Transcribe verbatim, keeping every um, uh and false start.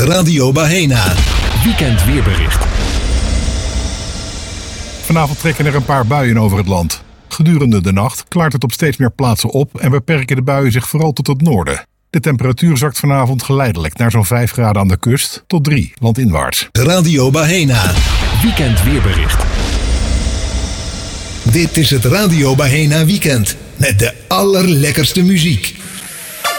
Radio Bahena. Weekend weerbericht. Vanavond trekken er een paar buien over het land. Gedurende de nacht klaart het op steeds meer plaatsen op en beperken de buien zich vooral tot het noorden. De temperatuur zakt vanavond geleidelijk naar zo'n vijf graden aan de kust tot drie landinwaarts. Radio Bahena. Weekend weerbericht. Dit is het Radio Bahena Weekend met de allerlekkerste muziek.